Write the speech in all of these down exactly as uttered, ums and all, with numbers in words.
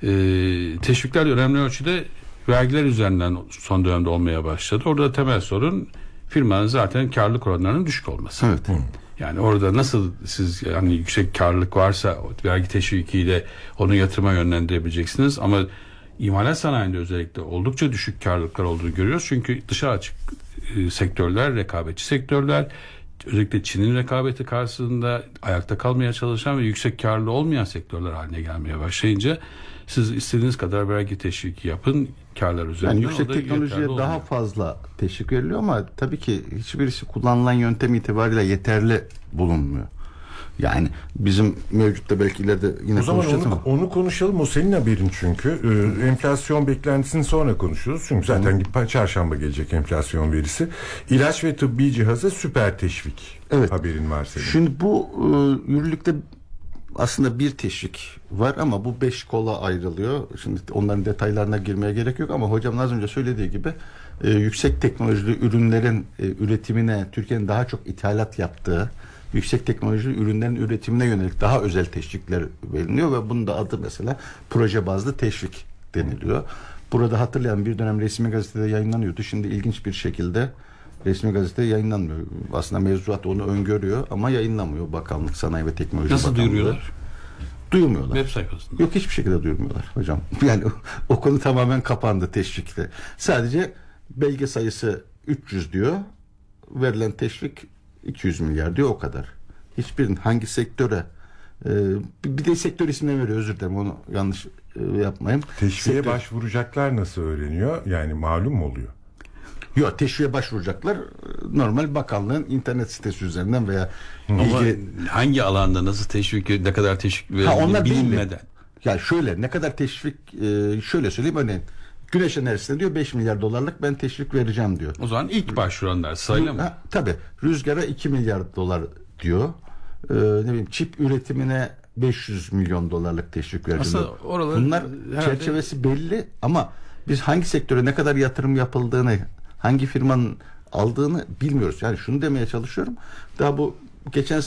e, teşvikler önemli ölçüde vergiler üzerinden son dönemde olmaya başladı. Orada temel sorun firmanın zaten karlılık oranlarının düşük olması. Evet. Yani orada nasıl siz yani yüksek karlılık varsa vergi teşvikiyle onu yatırıma yönlendirebileceksiniz ama imalat sanayinde özellikle oldukça düşük karlılıklar olduğunu görüyoruz. Çünkü dışa açık e, sektörler, rekabetçi sektörler, özellikle Çin'in rekabeti karşısında ayakta kalmaya çalışan ve yüksek karlı olmayan sektörler haline gelmeye başlayınca siz istediğiniz kadar vergi teşviki yapın, karlar üzerinden. Yani yüksek teknolojiye daha fazla teşvik veriliyor ama tabii ki hiçbirisi kullanılan yöntem itibariyle yeterli bulunmuyor. Yani bizim mevcutta belki ileride yine o zaman onu, ama. onu konuşalım. O senin haberin çünkü. Ee, enflasyon beklentisini sonra konuşuyoruz. Çünkü zaten Hı. çarşamba gelecek enflasyon verisi. İlaç ve tıbbi cihaza süper teşvik. Evet. Haberin var senin. Şimdi bu e, yürürlükte aslında bir teşvik var ama bu beş kola ayrılıyor. Şimdi onların detaylarına girmeye gerek yok ama hocamın az önce söylediği gibi e, yüksek teknolojili ürünlerin e, üretimine, Türkiye'nin daha çok ithalat yaptığı yüksek teknolojili ürünlerin üretimine yönelik daha özel teşvikler veriliyor ve bunun da adı mesela proje bazlı teşvik deniliyor. Burada hatırlayan bir dönem resmi gazetede yayınlanıyordu. Şimdi ilginç bir şekilde resmi gazete yayınlanmıyor. Aslında mevzuat onu öngörüyor ama yayınlamıyor Bakanlık Sanayi ve Teknoloji Nasıl Bakanlığı. duyuruyorlar? Duyurmuyorlar. Web sayfasında. Yok, hiçbir şekilde duyurmuyorlar hocam. Yani o, o konu tamamen kapandı teşvikte. Sadece belge sayısı üç yüz diyor. Verilen teşvik iki yüz milyar diyor, o kadar. Hiçbirinin hangi sektöre e, bir de sektör ismini veriyor, özür dilerim onu yanlış e, yapmayayım. Teşviğe Sektör... başvuracaklar nasıl öğreniyor? Yani malum mu oluyor? Yok, teşviğe başvuracaklar normal bakanlığın internet sitesi üzerinden veya ama ilgili... hangi alanda nasıl teşvik, ne kadar teşvik verildiğini bilinmeden. Ya şöyle, ne kadar teşvik, e, şöyle söyleyeyim, örneğin güneş enerjisine diyor beş milyar dolarlık ben teşvik vereceğim diyor. O zaman ilk başvuranlar sayılı mı? Ha, tabii. Rüzgara iki milyar dolar diyor. Ee, ne bileyim, çip üretimine beş yüz milyon dolarlık teşvik vereceğim. Bunlar herhalde... çerçevesi belli ama biz hangi sektöre ne kadar yatırım yapıldığını, hangi firmanın aldığını bilmiyoruz. Yani şunu demeye çalışıyorum. Daha bu geçen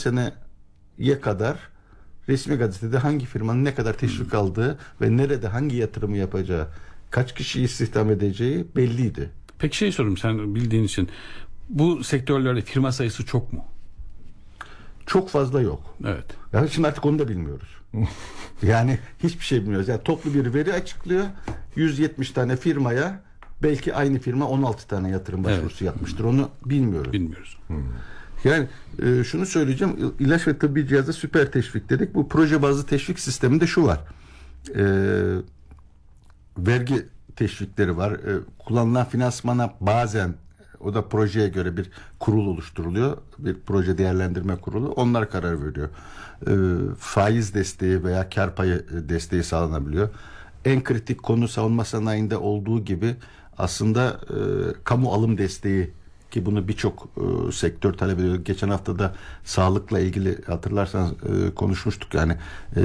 seneye kadar resmi gazetede hangi firmanın ne kadar teşvik hmm. aldığı ve nerede hangi yatırımı yapacağı, kaç kişiyi istihdam edeceği belliydi. Peki şey sorayım, sen bildiğin için bu sektörlerde firma sayısı çok mu? Çok fazla yok. Evet. Yani şimdi artık onu da bilmiyoruz. Yani hiçbir şey bilmiyoruz. Yani toplu bir veri açıklıyor. yüz yetmiş tane firmaya belki aynı firma on altı tane yatırım başvurusu evet. yapmıştır. Onu bilmiyoruz. Bilmiyoruz. Hmm. Yani e, şunu söyleyeceğim. İlaç ve tıbbi cihaza süper teşvik dedik. Bu proje bazlı teşvik sisteminde şu var. Eee vergi teşvikleri var. E, kullanılan finansmana bazen, o da projeye göre bir kurul oluşturuluyor. Bir proje değerlendirme kurulu. Onlar karar veriyor. E, faiz desteği veya kar payı desteği sağlanabiliyor. En kritik konu savunma sanayinde olduğu gibi aslında e, kamu alım desteği, ki bunu birçok e, sektör talep ediyor. Geçen hafta da sağlıkla ilgili hatırlarsanız e, konuşmuştuk. Yani e,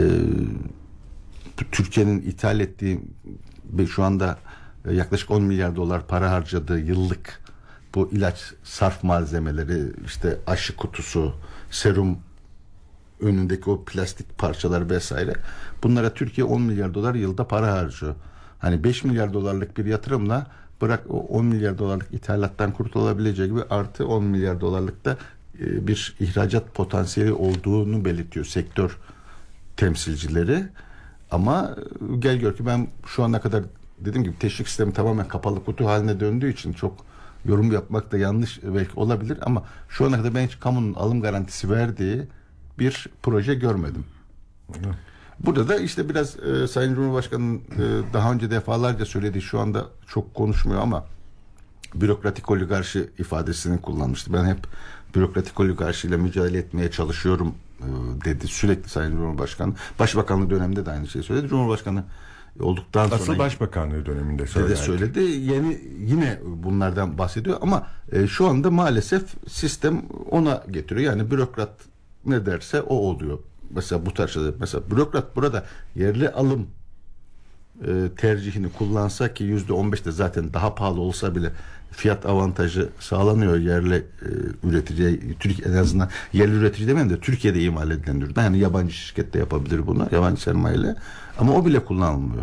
Türkiye'nin ithal ettiği ve şu anda yaklaşık on milyar dolar para harcadığı yıllık bu ilaç sarf malzemeleri, işte aşı kutusu, serum önündeki o plastik parçalar vesaire, bunlara Türkiye on milyar dolar yılda para harcıyor. Hani beş milyar dolarlık bir yatırımla bırak o on milyar dolarlık ithalattan kurtulabileceği gibi artı on milyar dolarlık da bir ihracat potansiyeli olduğunu belirtiyor sektör temsilcileri. Ama gel gör ki ben şu ana kadar dediğim gibi teşvik sistemi tamamen kapalı kutu haline döndüğü için çok yorum yapmak da yanlış belki olabilir ama şu ana kadar ben hiç kamunun alım garantisi verdiği bir proje görmedim. Hı. Burada da işte biraz e, Sayın Cumhurbaşkanı'nın e, daha önce defalarca söylediği, şu anda çok konuşmuyor ama bürokratik oligarşi ifadesini kullanmıştı. Ben hep bürokratik oligarşiyle mücadele etmeye çalışıyorum dedi sürekli Sayın Cumhurbaşkanı. Başbakanlığı döneminde de aynı şeyi söyledi. Cumhurbaşkanı olduktan sonra asıl başbakanlığı döneminde söyledi. söyledi. Yeni yine bunlardan bahsediyor ama e, şu anda maalesef sistem ona getiriyor. Yani bürokrat ne derse o oluyor. Mesela bu tarz şeyler. Mesela bürokrat burada yerli alım e, tercihini kullansa, ki yüzde on beşte zaten daha pahalı olsa bile fiyat avantajı sağlanıyor yerli e, üreticiye. Türkiye, en azından yerli üretici demeyeyim de Türkiye'de imal edilen ürün. Yani yabancı şirket de yapabilir bunu, yabancı sermayeyle, ama o bile kullanılmıyor.